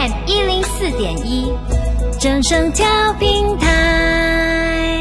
FM104.1正声调频台。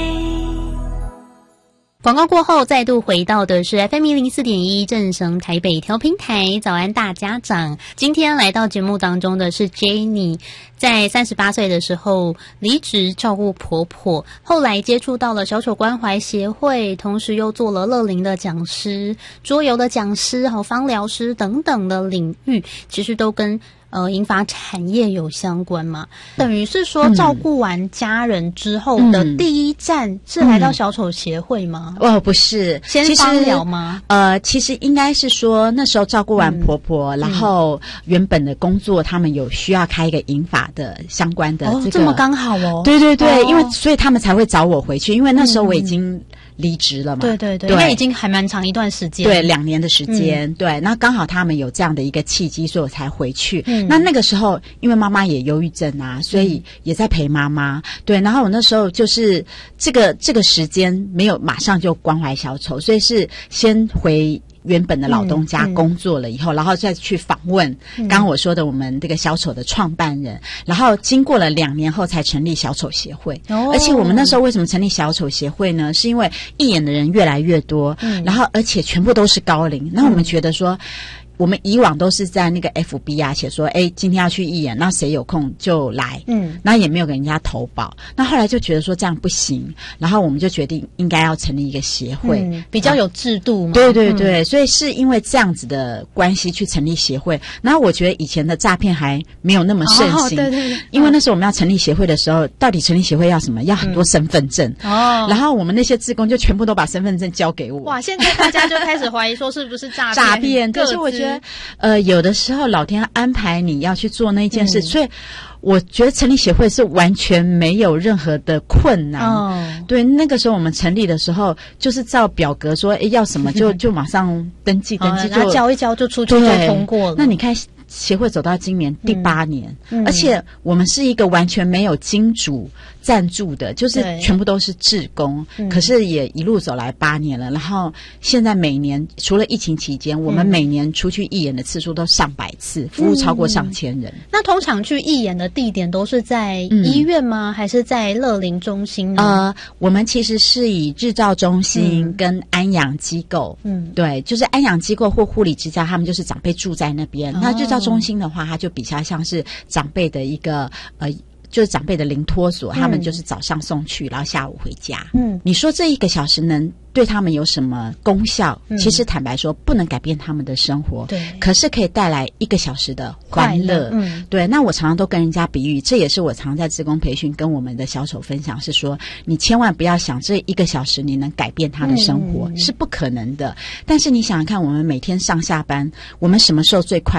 广告过后，再度回到的是 FM104.1正声台北调频台。早安大家长，今天来到节目当中的是 Jenny， 在38岁的时候离职照顾婆婆，后来接触到了小丑关怀协会，同时又做了乐龄的讲师、桌游的讲师、芳疗师等等的领域，其实都跟银发产业有相关嘛。等于是说照顾完家人之后的第一站是来到小丑协会吗？ 不是， 先芳疗吗？ 其实应该是说那时候照顾完婆婆，然后原本的工作他们有需要开一个银发的相关的这么刚好哦。 对对对，因为所以他们才会找我回去，因为那时候我已经离职了嘛。 对对对，因为已经还蛮长一段时间。 对，2年的时间。对，那刚好他们有这样的一个契机，所以我才回去。那个时候因为妈妈也忧郁症啊，所以也在陪妈妈。对，然后我那时候就是这个时间没有马上就关怀小丑，所以是先回原本的老东家工作了以后，然后再去访问刚刚我说的我们这个小丑的创办人，然后经过了2年后才成立小丑协会。而且我们那时候为什么成立小丑协会呢？是因为义演的人越来越多，然后而且全部都是高龄，那我们觉得说我们以往都是在那个 FB 啊写说今天要去义演，那谁有空就来，那也没有给人家投保。那后来就觉得说这样不行，然后我们就决定应该要成立一个协会， 比较有制度嘛。 对对对，所以是因为这样子的关系去成立协会。然后我觉得以前的诈骗还没有那么盛行， 对对对， 因为那时候我们要成立协会的时候，到底成立协会要什么？要很多身份证然后我们那些志工就全部都把身份证交给我。 哇，现在大家就开始怀疑说是不是诈骗？可是我觉得有的时候老天安排你要去做那件事，所以我觉得成立协会是完全没有任何的困难。对，那个时候我们成立的时候就是照表格说要什么就马上登记就交一交就出去就通过了。 那你看协会走到今年第8年，而且我们是一个完全没有金主赞助的，就是全部都是志工，可是也一路走来8年了。然后现在每年除了疫情期间，我们每年出去义演的次数都上百次，服务超过上千人。 那通常去义演的地点都是在医院吗？还是在乐龄中心呢？ 我们其实是以日照中心跟安养机构，对，就是安养机构或护理之家，他们就是长辈住在那边。那日照中心的话，它就比较像是长辈的一个就是长辈的临托所，他们就是早上送去，然后下午回家。你说这1个小时能对他们有什么功效？其实坦白说，不能改变他们的生活，对，可是可以带来1个小时的欢乐。对，那我常常都跟人家比喻，这也是我常在志工培训跟我们的小丑分享，是说你千万不要想这1个小时你能改变他的生活，是不可能的。但是你想想看，我们每天上下班，我们什么时候最快